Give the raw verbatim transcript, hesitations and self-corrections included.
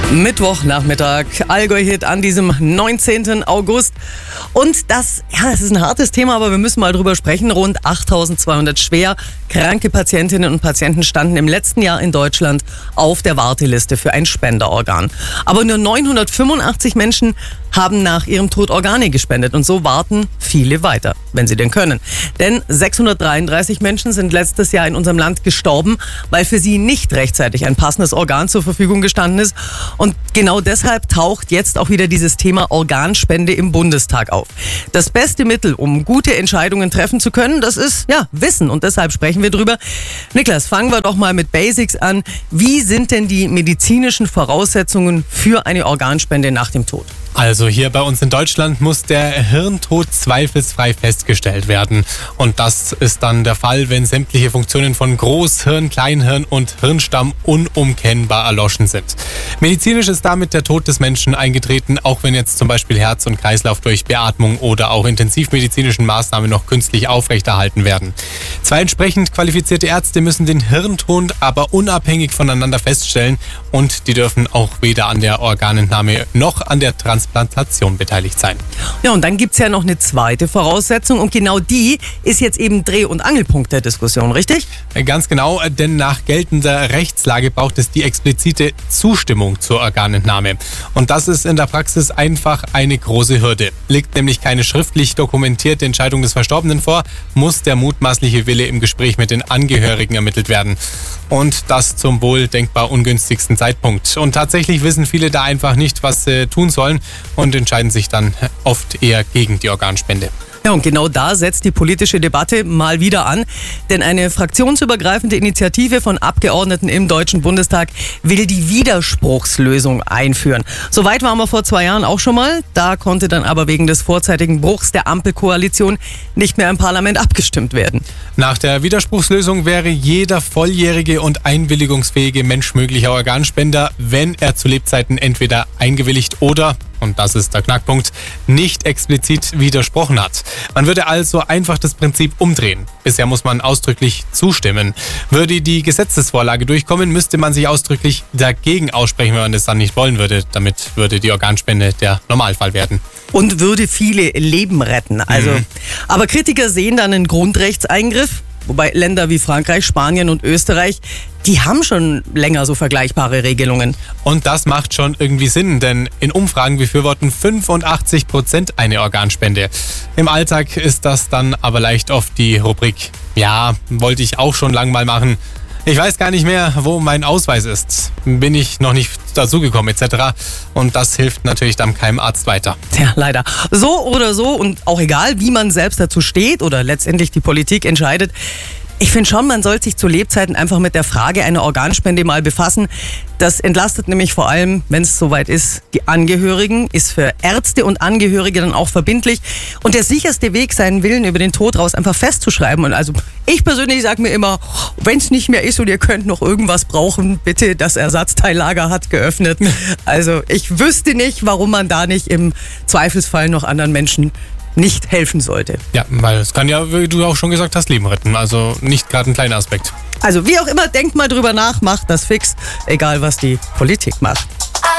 Mittwochnachmittag, Allgäu-Hit an diesem neunzehnten August. Und das, ja, es ist ein hartes Thema, aber wir müssen mal drüber sprechen. Rund achttausendzweihundert schwer kranke Patientinnen und Patienten standen im letzten Jahr in Deutschland auf der Warteliste für ein Spenderorgan. Aber nur neunhundertfünfundachtzig Menschen haben nach ihrem Tod Organe gespendet. Und so warten viele weiter, wenn sie denn können. Denn sechshundertdreiunddreißig Menschen sind letztes Jahr in unserem Land gestorben, weil für sie nicht rechtzeitig ein passendes Organ zur Verfügung gestanden ist. Und genau deshalb taucht jetzt auch wieder dieses Thema Organspende im Bundestag auf. Das beste Mittel, um gute Entscheidungen treffen zu können, das ist ja Wissen. Und deshalb sprechen wir drüber. Niklas, fangen wir doch mal mit Basics an. Wie sind denn die medizinischen Voraussetzungen für eine Organspende nach dem Tod? Also hier bei uns in Deutschland muss der Hirntod zweifelsfrei festgestellt werden. Und das ist dann der Fall, wenn sämtliche Funktionen von Großhirn, Kleinhirn und Hirnstamm unumkennbar erloschen sind. Medizinisch ist damit der Tod des Menschen eingetreten, auch wenn jetzt zum Beispiel Herz und Kreislauf durch Beatmung oder auch intensivmedizinischen Maßnahmen noch künstlich aufrechterhalten werden. Zwei entsprechend qualifizierte Ärzte müssen den Hirntod aber unabhängig voneinander feststellen und die dürfen auch weder an der Organentnahme noch an der Transplantation beteiligt sein. Ja, und dann gibt es ja noch eine zweite Voraussetzung und genau die ist jetzt eben Dreh- und Angelpunkt der Diskussion, richtig? Ganz genau, denn nach geltender Rechtslage braucht es die explizite Zustimmung zur Organentnahme. Und das ist in der Praxis einfach eine große Hürde. Liegt nämlich keine schriftlich dokumentierte Entscheidung des Verstorbenen vor, muss der mutmaßliche Wille im Gespräch mit den Angehörigen ermittelt werden. Und das zum wohl denkbar ungünstigsten Zeitpunkt. Und tatsächlich wissen viele da einfach nicht, was sie tun sollen und entscheiden sich dann oft eher gegen die Organspende. Ja, und genau da setzt die politische Debatte mal wieder an, denn eine fraktionsübergreifende Initiative von Abgeordneten im Deutschen Bundestag will die Widerspruchslösung einführen. Soweit waren wir vor zwei Jahren auch schon mal, da konnte dann aber wegen des vorzeitigen Bruchs der Ampelkoalition nicht mehr im Parlament abgestimmt werden. Nach der Widerspruchslösung wäre jeder volljährige und einwilligungsfähige Mensch möglicher Organspender, wenn er zu Lebzeiten entweder eingewilligt oder, und das ist der Knackpunkt, nicht explizit widersprochen hat. Man würde also einfach das Prinzip umdrehen. Bisher muss man ausdrücklich zustimmen. Würde die Gesetzesvorlage durchkommen, müsste man sich ausdrücklich dagegen aussprechen, wenn man das dann nicht wollen würde. Damit würde die Organspende der Normalfall werden. Und würde viele Leben retten. Also, mhm. Aber Kritiker sehen dann einen Grundrechtseingriff. Wobei Länder wie Frankreich, Spanien und Österreich, die haben schon länger so vergleichbare Regelungen. Und das macht schon irgendwie Sinn, denn in Umfragen befürworten fünfundachtzig Prozent eine Organspende. Im Alltag ist das dann aber leicht oft die Rubrik, ja, wollte ich auch schon lang mal machen. Ich weiß gar nicht mehr, wo mein Ausweis ist. Bin ich noch nicht dazugekommen et cetera. Und das hilft natürlich dann keinem Arzt weiter. Tja, leider. So oder so und auch egal, wie man selbst dazu steht oder letztendlich die Politik entscheidet. Ich finde schon, man sollte sich zu Lebzeiten einfach mit der Frage einer Organspende mal befassen. Das entlastet nämlich vor allem, wenn es soweit ist, die Angehörigen, ist für Ärzte und Angehörige dann auch verbindlich. Und der sicherste Weg, seinen Willen über den Tod raus einfach festzuschreiben. Und also ich persönlich sage mir immer, wenn es nicht mehr ist und ihr könnt noch irgendwas brauchen, bitte, das Ersatzteillager hat geöffnet. Also ich wüsste nicht, warum man da nicht im Zweifelsfall noch anderen Menschen nicht helfen sollte. Ja, weil es kann ja, wie du auch schon gesagt hast, Leben retten. Also nicht gerade ein kleiner Aspekt. Also wie auch immer, denkt mal drüber nach, macht das fix, egal was die Politik macht.